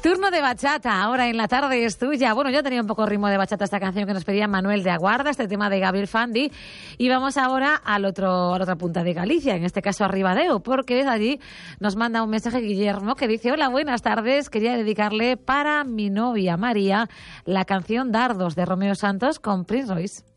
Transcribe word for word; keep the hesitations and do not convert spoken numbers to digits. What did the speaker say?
Turno de bachata, ahora en la tarde es tuya. Bueno, yo tenía un poco ritmo de bachata esta canción que nos pedía Manuel de Aguarda, este tema de Gabriel Fandi. Y vamos ahora al otro, a la otra punta de Galicia, en este caso a Ribadeo, porque allí nos manda un mensaje Guillermo que dice: hola, buenas tardes, quería dedicarle para mi novia María la canción Dardos de Romeo Santos con Prince Royce.